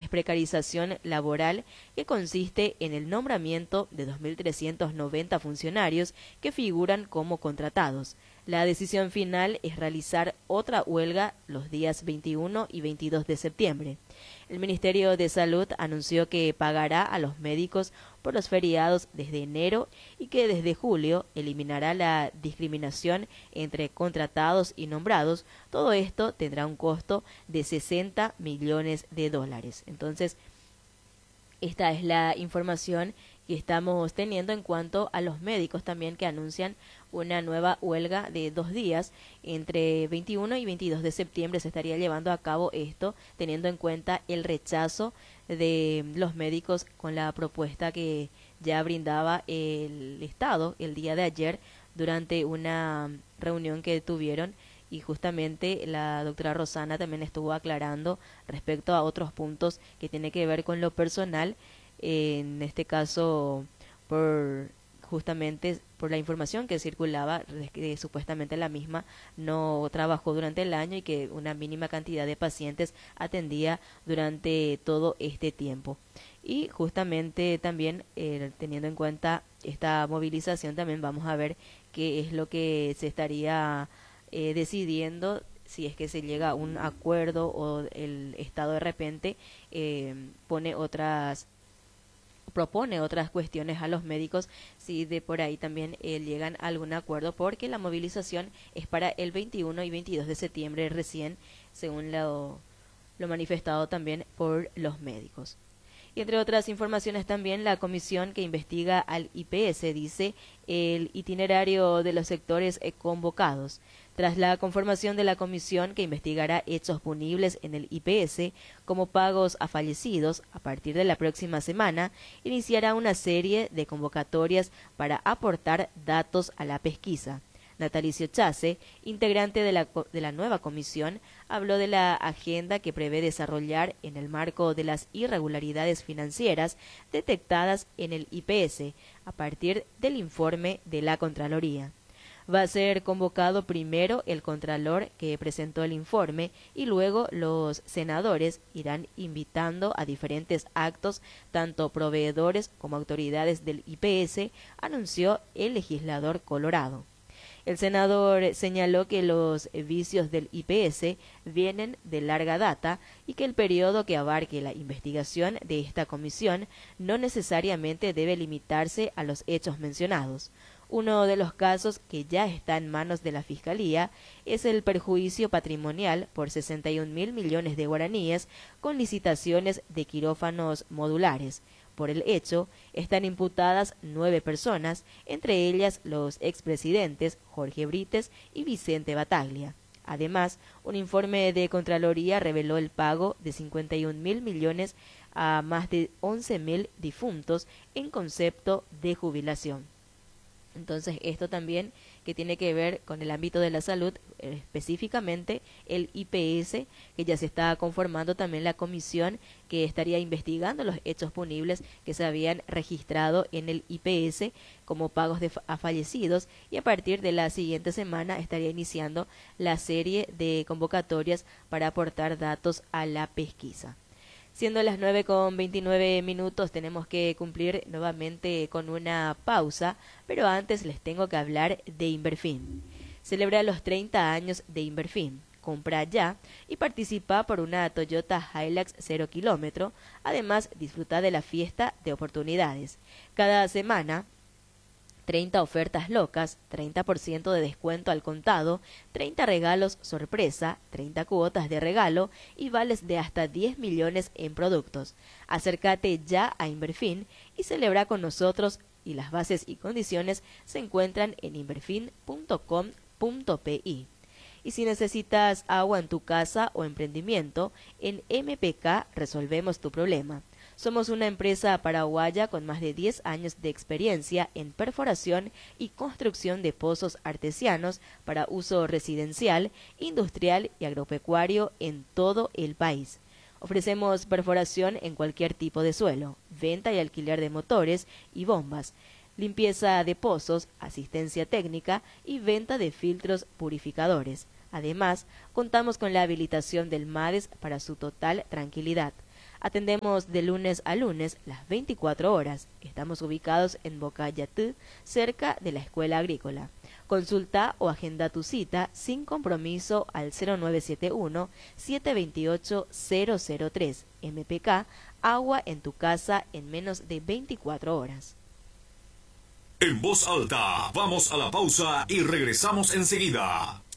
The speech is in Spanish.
precarización laboral que consiste en el nombramiento de 2.390 funcionarios que figuran como contratados. La decisión final es realizar otra huelga los días 21 y 22 de septiembre. El Ministerio de Salud anunció que pagará a los médicos por los feriados desde enero y que desde julio eliminará la discriminación entre contratados y nombrados. Todo esto tendrá un costo de 60 millones de dólares. Entonces, esta es la información que estamos teniendo en cuanto a los médicos también que anuncian una nueva huelga de 2 días. Entre 21 y 22 de septiembre se estaría llevando a cabo esto, teniendo en cuenta el rechazo de los médicos con la propuesta que ya brindaba el Estado el día de ayer durante una reunión que tuvieron, y justamente la doctora Rosana también estuvo aclarando respecto a otros puntos que tiene que ver con lo personal, en este caso justamente por la información que circulaba de que supuestamente la misma no trabajó durante el año y que una mínima cantidad de pacientes atendía durante todo este tiempo. Y justamente también teniendo en cuenta esta movilización, también vamos a ver qué es lo que se estaría decidiendo, si es que se llega a un acuerdo o el Estado de repente propone otras cuestiones a los médicos, si de por ahí también llegan a algún acuerdo, porque la movilización es para el 21 y 22 de septiembre recién, según lo manifestado también por los médicos. Y entre otras informaciones también, la comisión que investiga al IPS dice el itinerario de los sectores convocados. Tras la conformación de la comisión que investigará hechos punibles en el IPS como pagos a fallecidos, a partir de la próxima semana, iniciará una serie de convocatorias para aportar datos a la pesquisa. Natalicio Chase, integrante de la nueva comisión, habló de la agenda que prevé desarrollar en el marco de las irregularidades financieras detectadas en el IPS a partir del informe de la Contraloría. Va a ser convocado primero el Contralor que presentó el informe y luego los senadores irán invitando a diferentes actos tanto proveedores como autoridades del IPS, anunció el legislador colorado. El senador señaló que los vicios del IPS vienen de larga data y que el periodo que abarque la investigación de esta comisión no necesariamente debe limitarse a los hechos mencionados. Uno de los casos que ya está en manos de la Fiscalía es el perjuicio patrimonial por 61.000 millones de guaraníes con licitaciones de quirófanos modulares. Por el hecho, están imputadas 9 personas, entre ellas los expresidentes Jorge Brites y Vicente Bataglia. Además, un informe de Contraloría reveló el pago de 51.000 millones a más de 11.000 difuntos en concepto de jubilación. Entonces, esto también que tiene que ver con el ámbito de la salud, específicamente el IPS, que ya se está conformando también la comisión que estaría investigando los hechos punibles que se habían registrado en el IPS como pagos a fallecidos, y a partir de la siguiente semana estaría iniciando la serie de convocatorias para aportar datos a la pesquisa. Siendo las 9:29, tenemos que cumplir nuevamente con una pausa, pero antes les tengo que hablar de Inverfin. Celebra los 30 años de Inverfin. Compra ya y participa por una Toyota Hilux 0 kilómetro. Además, disfruta de la fiesta de oportunidades. Cada semana 30 ofertas locas, 30% de descuento al contado, 30 regalos sorpresa, 30 cuotas de regalo y vales de hasta 10 millones en productos. Acércate ya a Inverfin y celebra con nosotros, y las bases y condiciones se encuentran en inverfin.com.pi. Y si necesitas agua en tu casa o emprendimiento, en MPK resolvemos tu problema. Somos una empresa paraguaya con más de 10 años de experiencia en perforación y construcción de pozos artesianos para uso residencial, industrial y agropecuario en todo el país. Ofrecemos perforación en cualquier tipo de suelo, venta y alquiler de motores y bombas, limpieza de pozos, asistencia técnica y venta de filtros purificadores. Además, contamos con la habilitación del MADES para su total tranquilidad. Atendemos de lunes a lunes las 24 horas. Estamos ubicados en Bocayatú, cerca de la Escuela Agrícola. Consulta o agenda tu cita sin compromiso al 0971-728-003. MPK, agua en tu casa en menos de 24 horas. En voz alta, vamos a la pausa y regresamos enseguida.